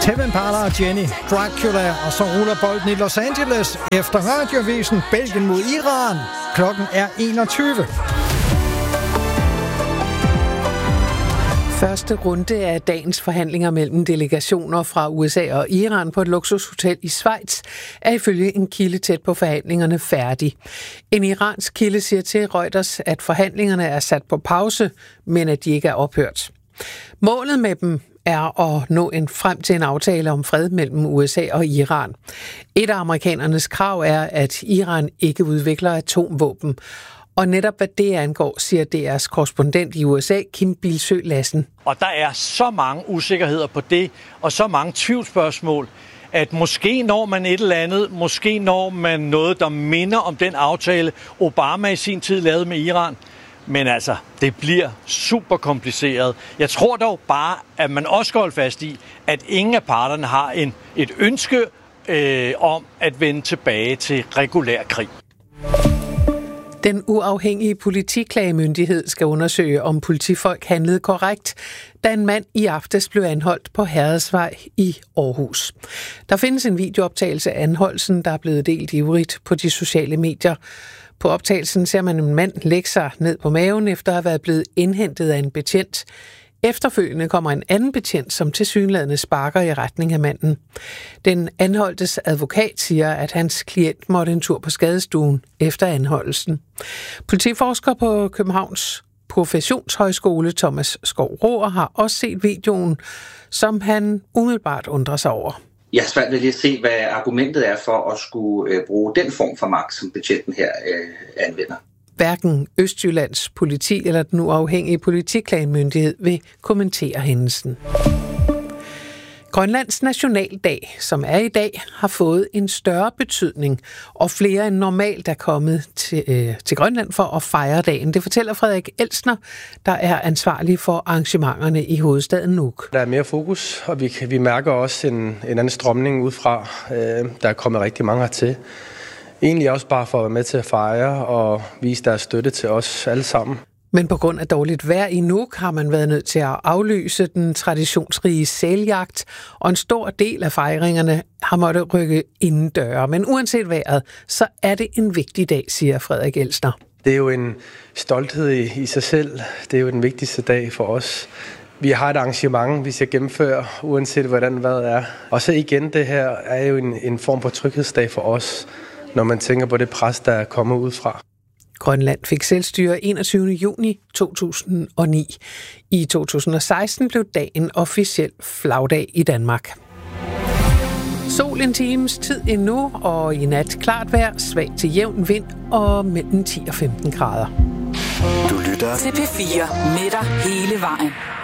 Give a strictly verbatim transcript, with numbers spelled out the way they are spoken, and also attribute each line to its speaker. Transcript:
Speaker 1: Tevin Parler og Jenny, Dracula, og så ruller bolden i Los Angeles efter radiovisen Belgien mod Iran. Klokken er enogtyve.
Speaker 2: Første runde af dagens forhandlinger mellem delegationer fra U S A og Iran på et luksushotel i Schweiz er ifølge en kilde tæt på forhandlingerne færdig. En iransk kilde siger til Reuters, at forhandlingerne er sat på pause, men at de ikke er ophørt. Målet med dem er at nå en frem til en aftale om fred mellem U S A og Iran. Et af amerikanernes krav er, at Iran ikke udvikler atomvåben. Og netop hvad det angår, siger D R's korrespondent i U S A, Kim Bilsøe Lassen.
Speaker 3: Og der er så mange usikkerheder på det, og så mange tvivlsspørgsmål, at måske når man et eller andet, måske når man noget, der minder om den aftale, Obama i sin tid lavede med Iran. Men altså, det bliver super kompliceret. Jeg tror dog bare, at man også skal holde fast i, at ingen af parterne har en, et ønske øh, om at vende tilbage til regulær krig.
Speaker 2: Den uafhængige politiklagemyndighed skal undersøge, om politifolk handlede korrekt, da en mand i aftes blev anholdt på Herredsvej i Aarhus. Der findes en videooptagelse af anholdelsen, der er blevet delt ivrigt på de sociale medier. På optagelsen ser man en mand lægge sig ned på maven efter at have været blevet indhentet af en betjent. Efterfølgende kommer en anden betjent, som tilsyneladende sparker i retning af manden. Den anholdtes advokat siger, at hans klient måtte en tur på skadestuen efter anholdelsen. Politiforsker på Københavns Professionshøjskole, Thomas Skov-Roer, har også set videoen, som han umiddelbart undrer sig over.
Speaker 4: Jeg har svært ved lige at se, hvad argumentet er for at skulle øh, bruge den form for magt, som betjenten her øh, anvender.
Speaker 2: Hverken Østjyllands politi eller den uafhængige politiklagemyndighed vil kommentere hændelsen. Grønlands nationaldag, som er i dag, har fået en større betydning, og flere end normalt er kommet til, øh, til Grønland for at fejre dagen. Det fortæller Frederik Elsner, der er ansvarlig for arrangementerne i hovedstaden Nuuk.
Speaker 5: Der er mere fokus, og vi, vi mærker også en, en anden strømning udefra. Øh, der er kommet rigtig mange hertil. Egentlig også bare for at være med til at fejre og vise deres støtte til os alle sammen.
Speaker 2: Men på grund af dårligt vejr i Nuuk har man været nødt til at aflyse den traditionsrige sæljagt, og en stor del af fejringerne har måttet rykke indendøre. Men uanset vejret, så er det en vigtig dag, siger Frederik Elsner.
Speaker 5: Det er jo en stolthed i, i sig selv. Det er jo den vigtigste dag for os. Vi har et arrangement, vi skal gennemføre, uanset hvordan vejret er. Og så igen, det her er jo en, en form for tryghedsdag for os, når man tænker på det pres, der kommer udefra.
Speaker 2: Grønland fik selvstyre enogtyvende juni to tusind og ni. I to tusind og seksten blev dagen officiel flagdag i Danmark. Sol en times tid endnu, og i nat klart vejr, svag til jævn vind og mellem ti og femten grader.
Speaker 6: Du lytter til P fire med dig hele vejen.